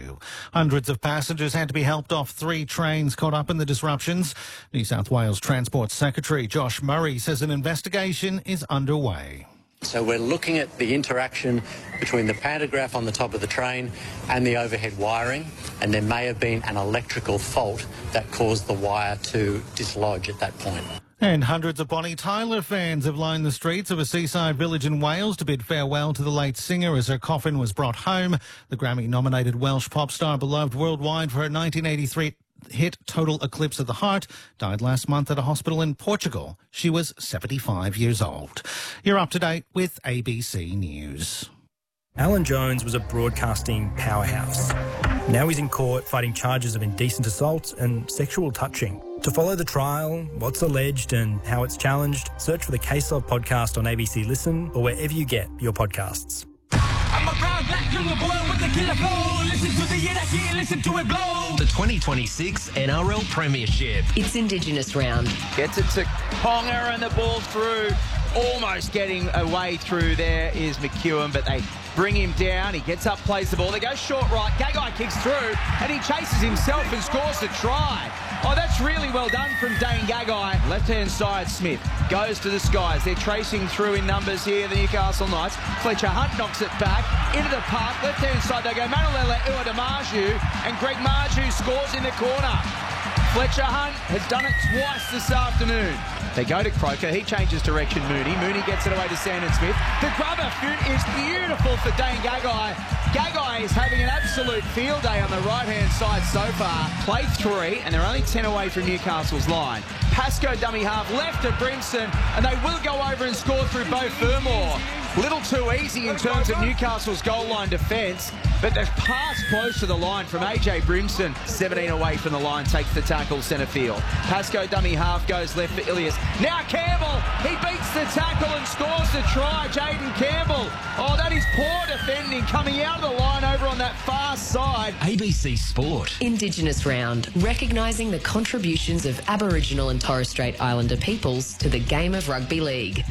curfew. Hundreds of passengers had to be helped off 3 trains caught up in the disruptions. New South Wales Transport Secretary Josh Murray says an investigation is underway. So we're looking at the interaction between the pantograph on the top of the train and the overhead wiring, and there may have been an electrical fault that caused the wire to dislodge at that point. And hundreds of Bonnie Tyler fans have lined the streets of a seaside village in Wales to bid farewell to the late singer as her coffin was brought home. The Grammy-nominated Welsh pop star, beloved worldwide for her 1983 hit Total Eclipse of the Heart, died last month at a hospital in Portugal. She was 75 years old. You're up to date with ABC News. Alan Jones was a broadcasting powerhouse. Now he's in court fighting charges of indecent assault and sexual touching. To follow the trial, what's alleged and how it's challenged, search for the Case Of podcast on ABC Listen or wherever you get your podcasts. I'm a proud black young boy with the killer flow. Listen to the hit, I hear, listen to it blow. The 2026 NRL Premiership. It's Indigenous round. Gets it to Ponga and the ball through. Almost getting away through there is McEwen, but they bring him down. He gets up, plays the ball. They go short right. Gagai kicks through, and he chases himself and scores the try. Oh, that's really well done from Dane Gagai. Left-hand side, Smith goes to the skies. They're tracing through in numbers here, the Newcastle Knights. Fletcher Hunt knocks it back into the park. Left-hand side, they go Manolele Uadamarju, and Greg Marju scores in the corner. Fletcher Hunt has done it twice this afternoon. They go to Croker. He changes direction, Mooney. Mooney gets it away to Sandon Smith. The grubber is beautiful for Dane Gagai. Gagai is having an absolute field day on the right-hand side so far. Play 3, and they're only 10 away from Newcastle's line. Pascoe dummy half left to Brimson, and they will go over and score through Beau Fermor. Little too easy in terms of Newcastle's goal line defence, but they've passed close to the line from AJ Brimson. 17 away from the line, takes the tackle centre field. Pascoe dummy half goes left for Ilias. Now Campbell, he beats the tackle and scores the try. Jaden Campbell. Oh, that is poor defending coming out of the line over on that far side. ABC Sport. Indigenous round, recognising the contributions of Aboriginal and Torres Strait Islander peoples to the game of rugby league.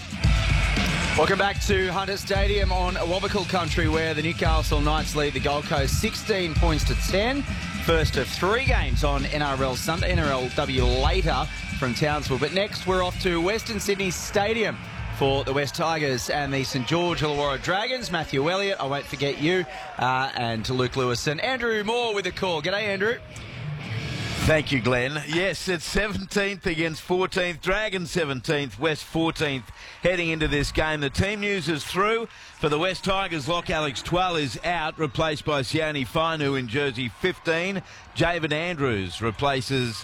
Welcome back to Hunter Stadium on Wabakal country, where the Newcastle Knights lead the Gold Coast 16 points to 10. First of 3 games on NRL Sunday, NRLW later from Townsville. But next we're off to Western Sydney Stadium for the West Tigers and the St George Illawarra Dragons. Matthew Elliott, I won't forget you, and Luke Lewis and Andrew Moore with the call. G'day, Andrew. Thank you, Glenn. Yes, it's 17th against 14th. Dragons 17th, West 14th heading into this game. The team news is through. For the West Tigers, Lock Alex Twal is out, replaced by Sione Fainu in jersey 15. Javen Andrews replaces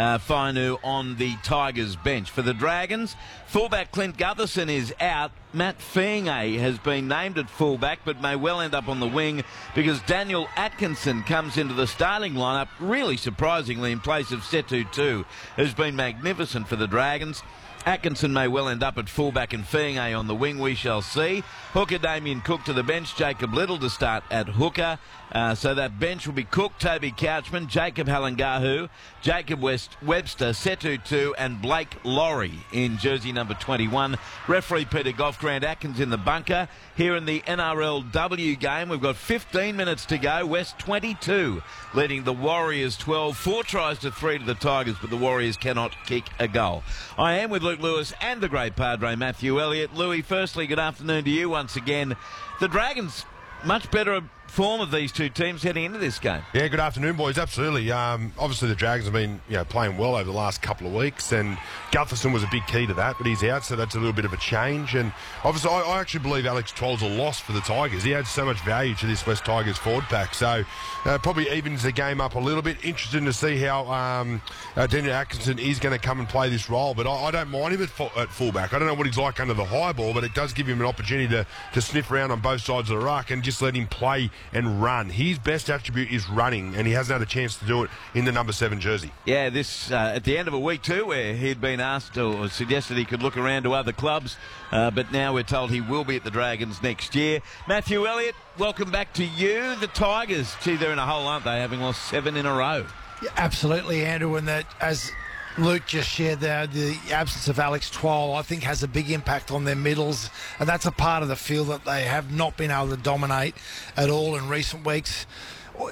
Fainu on the Tigers bench. For the Dragons, fullback Clint Gutherson is out. Matt Feagai has been named at fullback but may well end up on the wing because Daniel Atkinson comes into the starting lineup really surprisingly in place of Setu Tu, who's been magnificent for the Dragons. Atkinson may well end up at fullback and Feagai on the wing, we shall see. Hooker Damien Cook to the bench, Jacob Little to start at hooker. So that bench will be Cook, Toby Couchman, Jacob Halangahu, Jacob Webster, Setu Tu and Blake Laurie in jersey number 21. Referee Peter Goff, Grant Atkins in the bunker. Here in the NRLW game, we've got 15 minutes to go. West 22 leading the Warriors 12. 4 tries to 3 to the Tigers, but the Warriors cannot kick a goal. I am with Luke Lewis and the great Padre Matthew Elliott. Louis, firstly, good afternoon to you once again. The Dragons, much better form of these two teams heading into this game. Yeah, good afternoon, boys. Absolutely. Obviously, the Dragons have been playing well over the last couple of weeks, and Gutherson was a big key to that, but he's out, so that's a little bit of a change. And obviously, I actually believe Alex Twal's a loss for the Tigers. He adds so much value to this West Tigers forward pack, so probably evens the game up a little bit. Interesting to see how Daniel Atkinson is going to come and play this role, but I don't mind him at fullback. I don't know what he's like under the high ball, but it does give him an opportunity to sniff around on both sides of the ruck and just let him play and run. His best attribute is running, and he hasn't had a chance to do it in the number 7 jersey. Yeah, this at the end of a week too, where he'd been asked or suggested he could look around to other clubs, but now we're told he will be at the Dragons next year. Matthew Elliott, welcome back to you. The Tigers, gee, they're in a hole, aren't they, having lost 7 in a row? Yeah, absolutely, Andrew, and that, as Luke just shared there, the absence of Alex Twal, I think, has a big impact on their middles, and that's a part of the field that they have not been able to dominate at all in recent weeks.